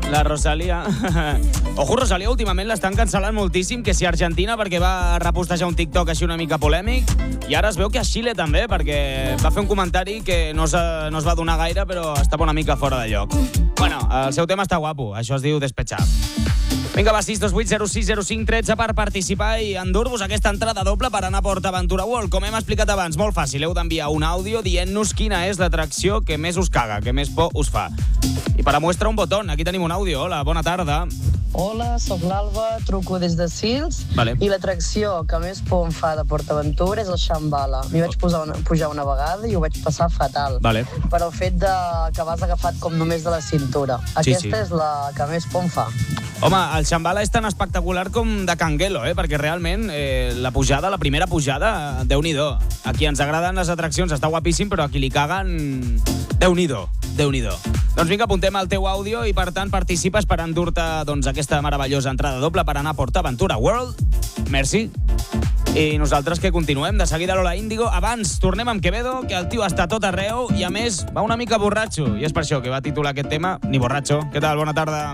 La Rosalía. Ojo, Rosalía últimament l'estan cancel·lant moltíssim, que si Argentina perquè va repostejar un TikTok així una mica polèmic, i ara es veu que a Xile també, perquè va fer un comentari que no es va donar gaire, però estava una mica fora de lloc. Bueno, el seu tema està guapo, això es diu Despechar. Vinga, va, 628060513 per participar i endur-vos aquesta entrada doble per anar a PortAventura World. Com hem explicat abans, molt fàcil, heu d'enviar un àudio dient-nos quina és l'atracció que més us caga, que més por us fa. I per a muestra un botó, aquí tenim un àudio. Hola, bona tarda. Hola, sóc l'Alba, truco des de Sils, Vale. I l'atracció que més por em fa de PortAventura és el Shambhala. M'hi vaig pujar una vegada i ho vaig passar fatal. Vale. Per el fet que vas agafat com només de la cintura. Aquesta és la que més por em fa. Home, el Shambhala és tan espectacular com de Canguelo, perquè realment la pujada, la primera pujada, Déu-n'hi-do. A qui ens agraden les atraccions està guapíssim, però a qui li caguen, Déu-n'hi-do, Déu-n'hi-do. Doncs vinga, apuntem el teu àudio i per tant participes per endur-te aquesta meravellosa entrada doble per anar a PortAventura World. Merci. I nosaltres que continuem de seguida Lola Índigo. Abans tornem amb Quevedo, que el tio està tot arreu i a més va una mica borratxo. I és per això que va titular aquest tema Ni borratxo. Què tal? Bona tarda.